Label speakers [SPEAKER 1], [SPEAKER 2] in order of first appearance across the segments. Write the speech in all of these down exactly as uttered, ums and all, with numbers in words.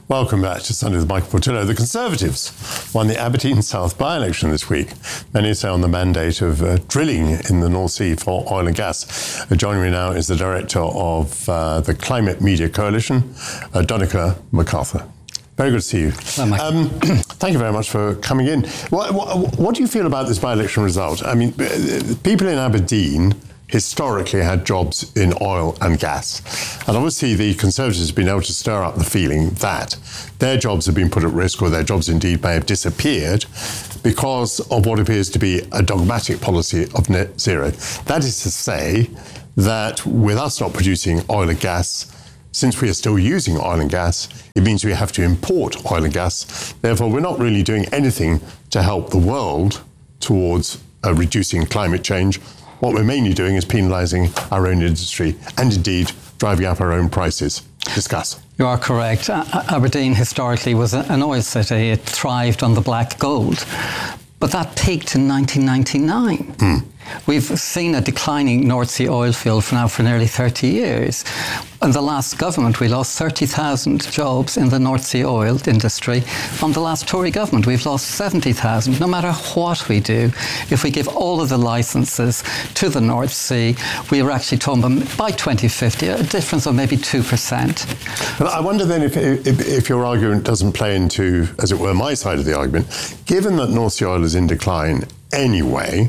[SPEAKER 1] Welcome back to Sunday with Michael Portillo. The Conservatives won the Aberdeen South by-election this week. Many say on the mandate of uh, drilling in the North Sea for oil and gas. Uh, joining me now is the director of uh, the Climate Media Coalition, uh, Donncha MacArthur. Very good to see you.
[SPEAKER 2] Well, um,
[SPEAKER 1] thank you very much for coming in. What, what, what do you feel about this by-election result? I mean, people in Aberdeen historically had jobs in oil and gas. And obviously the Conservatives have been able to stir up the feeling that their jobs have been put at risk, or their jobs indeed may have disappeared because of what appears to be a dogmatic policy of net zero. That is to say that with us not producing oil and gas, since we are still using oil and gas, it means we have to import oil and gas. Therefore, we're not really doing anything to help the world towards uh, reducing climate change. What we're mainly doing is penalising our own industry and indeed driving up our own prices. Discuss.
[SPEAKER 2] You are correct. Aberdeen historically was an oil city. It thrived on the black gold. But that peaked in nineteen ninety-nine. Mm. We've seen a declining North Sea oil field for now for nearly thirty years. In the last government, we lost thirty thousand jobs in the North Sea oil industry. From the last Tory government, we've lost seventy thousand. No matter what we do, if we give all of the licences to the North Sea, we are actually talking about, by twenty fifty, a difference of maybe two percent.
[SPEAKER 1] But I wonder then if, if, if your argument doesn't play into, as it were, my side of the argument. Given that North Sea oil is in decline anyway,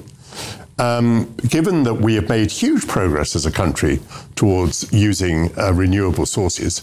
[SPEAKER 1] Um, given that we have made huge progress as a country towards using uh, renewable sources,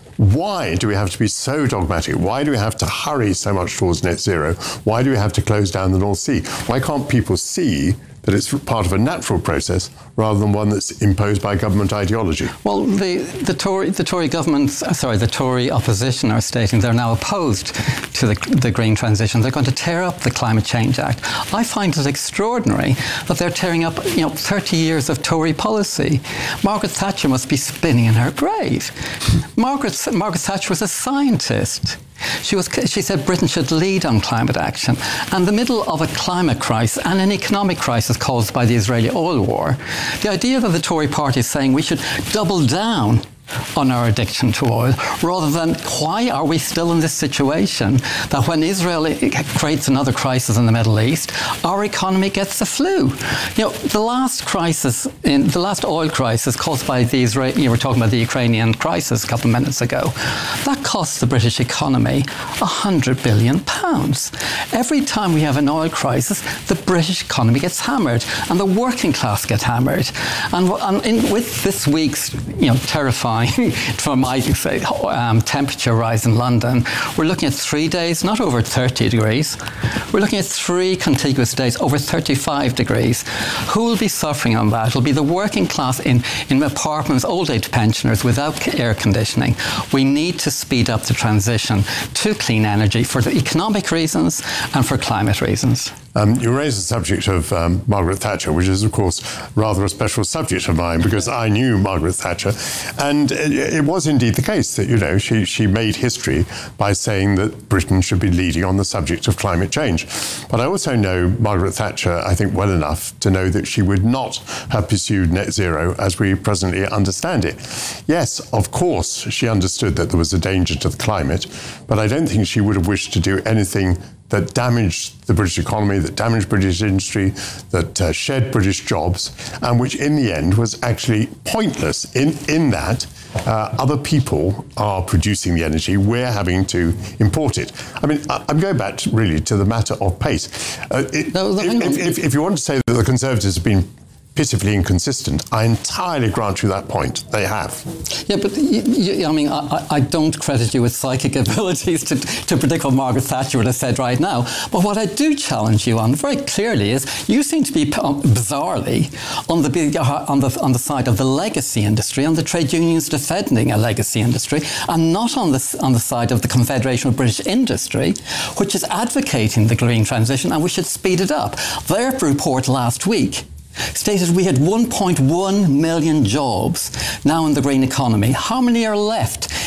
[SPEAKER 1] why do we have to be so dogmatic? Why do we have to hurry so much towards net zero? Why do we have to close down the North Sea? Why can't people see that it's part of a natural process rather than one that's imposed by government ideology?
[SPEAKER 2] Well, the, the Tory the Tory government, sorry, the Tory opposition are stating they're now opposed to the, the green transition. They're going to tear up the Climate Change Act. I find it extraordinary that they're tearing up, you know, thirty years of Tory policy. Margaret Thatcher must be spinning in her grave. Margaret, Margaret Thatcher was a scientist. She was. She said Britain should lead on climate action. And the middle of a climate crisis and an economic crisis caused by the Israeli oil war, the idea that the Tory party is saying we should double down on our addiction to oil, rather than why are we still in this situation that when Israel creates another crisis in the Middle East, our economy gets the flu. You know, the last crisis, in the last oil crisis caused by the Israeli, you were talking about the Ukrainian crisis a couple of minutes ago, that cost the British economy one hundred billion pounds. Every time we have an oil crisis, the British economy gets hammered and the working class get hammered. And, and in, with this week's, you know, terrifying from I say um, temperature rise in London, we're looking at three days, not over thirty degrees. We're looking at three contiguous days over thirty-five degrees. Who will be suffering on that? It'll be the working class in, in apartments, old age pensioners without air conditioning. We need to speed up the transition to clean energy for the economic reasons and for climate reasons.
[SPEAKER 1] Um, you raised the subject of um, Margaret Thatcher, which is, of course, rather a special subject of mine because I knew Margaret Thatcher. And it, it was indeed the case that, you know, she, she made history by saying that Britain should be leading on the subject of climate change. But I also know Margaret Thatcher, I think, well enough to know that she would not have pursued net zero as we presently understand it. Yes, of course, she understood that there was a danger to the climate, but I don't think she would have wished to do anything that damaged the British economy, that damaged British industry, that uh, shed British jobs, and which in the end was actually pointless in, in that uh, other people are producing the energy, we're having to import it. I mean, I, I'm going back to, really to the matter of pace. Uh, it,
[SPEAKER 2] no,
[SPEAKER 1] if, if, if you want to say that the Conservatives have been pitifully inconsistent, I entirely grant you that point. They have.
[SPEAKER 2] Yeah, but you, you, I mean, I, I don't credit you with psychic abilities to, to predict what Margaret Thatcher would have said right now. But what I do challenge you on very clearly is you seem to be um, bizarrely on the on the on the side of the legacy industry, on the trade unions defending a legacy industry, and not on the on the side of the Confederation of British Industry, which is advocating the green transition, and we should speed it up. Their report last week stated we had one point one million jobs now in the green economy. How many are left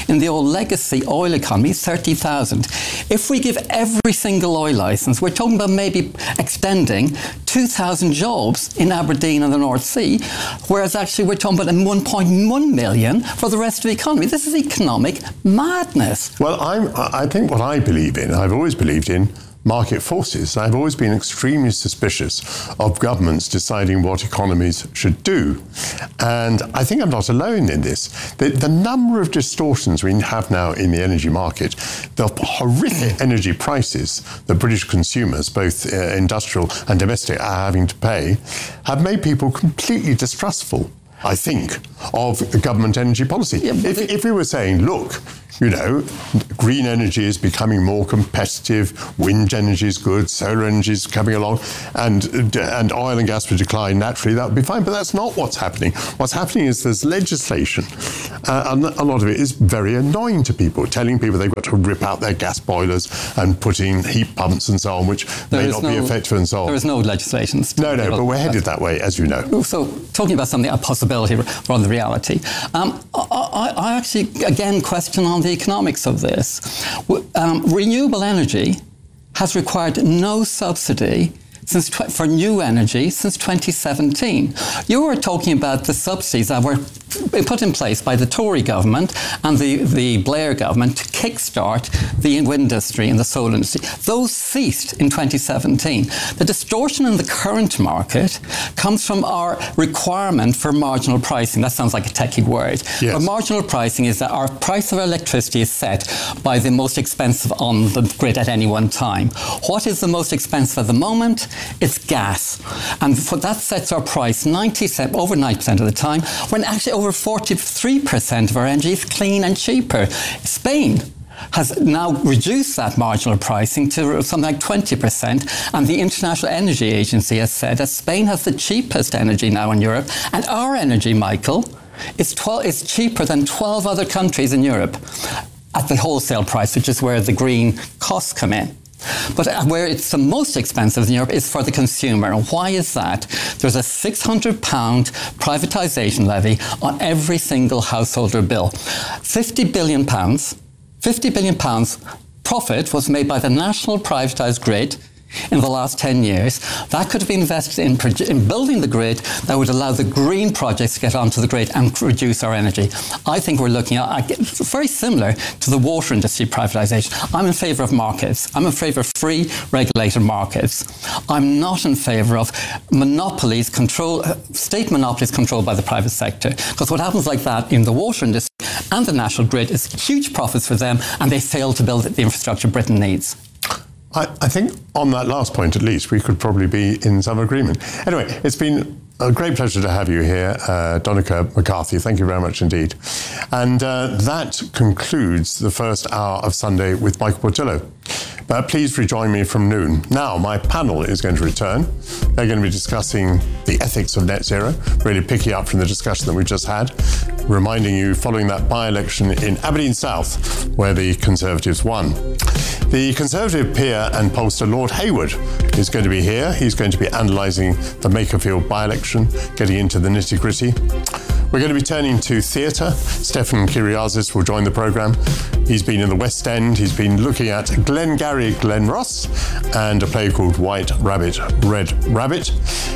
[SPEAKER 2] in the old legacy oil economy, thirty thousand. If we give every single oil licence, we're talking about maybe extending two thousand jobs in Aberdeen and the North Sea, whereas actually we're talking about one point one million for the rest of the economy. This is economic madness.
[SPEAKER 1] Well, I'm, I think what I believe in, I've always believed in, market forces. I've always been extremely suspicious of governments deciding what economies should do. And I think I'm not alone in this. The, the number of distortions we have now in the energy market, the horrific energy prices that British consumers, both uh, industrial and domestic, are having to pay, have made people completely distrustful, I think, of government energy policy. Yeah, if, if we were saying, look, you know, green energy is becoming more competitive, wind energy is good, solar energy is coming along, and and oil and gas would decline naturally, that would be fine. But that's not what's happening. What's happening is there's legislation, uh, and a lot of it is very annoying to people, telling people they've got to rip out their gas boilers and put in heat pumps and so on, which there may not no, be effective and so on.
[SPEAKER 2] There is no legislation.
[SPEAKER 1] No, no, but we're headed that way, as you know.
[SPEAKER 2] So talking about something, a possibility rather than reality, um, I, I actually, again, question on the economics of this. Um, renewable energy has required no subsidy since tw- for new energy since twenty seventeen. You were talking about the subsidies that were put in place by the Tory government and the, the Blair government to kickstart the wind industry and the solar industry. Those ceased in twenty seventeen. The distortion in the current market comes from our requirement for marginal pricing. That sounds like a techie word.
[SPEAKER 1] Yes.
[SPEAKER 2] But marginal pricing is that our price of electricity is set by the most expensive on the grid at any one time. What is the most expensive at the moment? It's gas. And for that sets our price ninety, over ninety percent of the time, when actually over forty-three percent of our energy is clean and cheaper. Spain has now reduced that marginal pricing to something like twenty percent, and the International Energy Agency has said that Spain has the cheapest energy now in Europe, and our energy, Michael, is, twelve, is cheaper than twelve other countries in Europe at the wholesale price, which is where the green costs come in. But where it's the most expensive in Europe is for the consumer. And why is that? There's a six hundred pounds privatisation levy on every single householder bill. fifty billion pounds, fifty billion pounds profit was made by the national privatised grid in the last ten years. That could have been invested in, in building the grid that would allow the green projects to get onto the grid and reduce our energy. I think we're looking at very similar to the water industry privatisation. I'm in favour of markets. I'm in favour of free, regulated markets. I'm not in favour of monopolies, control, state monopolies controlled by the private sector. Because what happens like that in the water industry and the national grid is huge profits for them, and they fail to build the infrastructure Britain needs.
[SPEAKER 1] I, I think on that last point, at least, we could probably be in some agreement. Anyway, it's been a great pleasure to have you here, uh, Donncha McCarthy. Thank you very much indeed. And uh, that concludes the first hour of Sunday with Michael Portillo. But please rejoin me from noon. Now, my panel is going to return. They're going to be discussing the ethics of net zero, really picking up from the discussion that we just had, reminding you following that by-election in Aberdeen South, where the Conservatives won. The Conservative peer and pollster Lord Hayward is going to be here. He's going to be analysing the Makerfield by-election, getting into the nitty-gritty. We're going to be turning to theatre. Stefan Kyriazis will join the programme. He's been in the West End. He's been looking at Glengarry Glen Ross and a play called White Rabbit, Red Rabbit.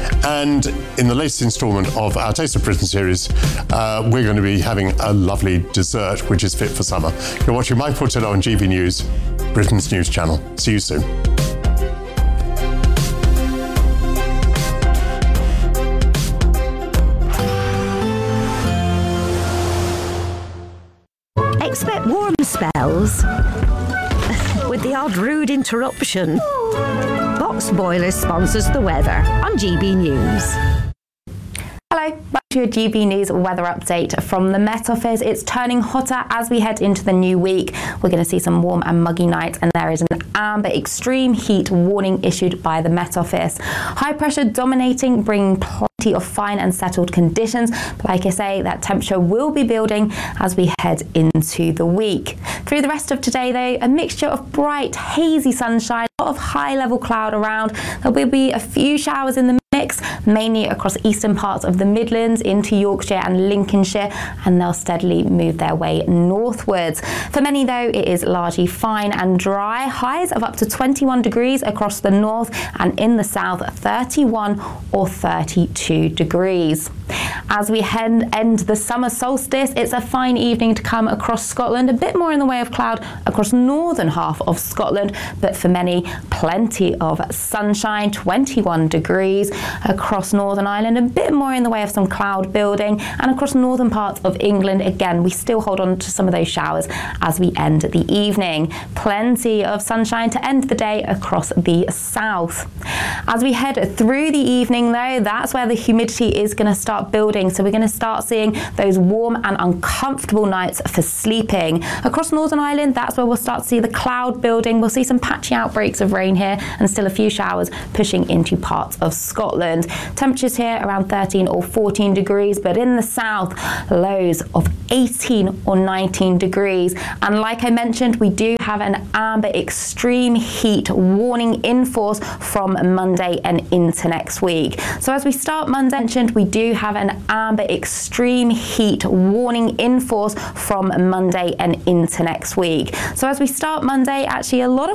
[SPEAKER 1] And in the latest instalment of our Taste of Britain series, uh, we're going to be having a lovely dessert, which is fit for summer. You're watching Mike Portillo on G V News, Britain's news channel. See you soon.
[SPEAKER 3] Expect warm spells with the odd rude interruption. Box Boilers sponsors the weather on G B News.
[SPEAKER 4] Hello, back to your G B News weather update from the Met Office. It's turning hotter as we head into the new week. We're going to see some warm and muggy nights, and there is an amber extreme heat warning issued by the Met Office. High pressure dominating, bringing plenty of fine and settled conditions. But like I say, that temperature will be building as we head into the week. Through the rest of today, though, a mixture of bright, hazy sunshine, a lot of high level cloud around. There will be a few showers in the mix, mix, mainly across eastern parts of the Midlands into Yorkshire and Lincolnshire, and they'll steadily move their way northwards. For many though, it is largely fine and dry. Highs of up to twenty-one degrees across the north, and in the south thirty-one or thirty-two degrees. As we head, end the summer solstice, it's a fine evening to come across Scotland, a bit more in the way of cloud across northern half of Scotland, but for many plenty of sunshine, twenty-one degrees across Northern Ireland, a bit more in the way of some cloud building, and across northern parts of England, again, we still hold on to some of those showers as we end the evening. Plenty of sunshine to end the day across the south. As we head through the evening though, that's where the humidity is going to start building, so we're going to start seeing those warm and uncomfortable nights for sleeping. Across Northern Ireland, that's where we'll start to see the cloud building. We'll see some patchy outbreaks of rain here and still a few showers pushing into parts of Scotland. Temperatures here around thirteen or fourteen degrees, but in the south, lows of eighteen or nineteen degrees. And like I mentioned, we do have an amber extreme heat warning in force from Monday and into next week. So as we start Monday, mentioned, we do have an amber extreme heat warning in force from Monday and into next week. So as we start Monday, actually a lot of